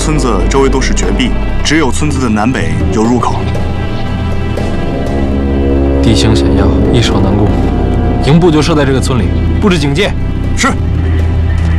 村子周围都是绝壁，只有村子的南北有入口。 地形险要，易守难攻，营部就设在这个村里，布置警戒。 是。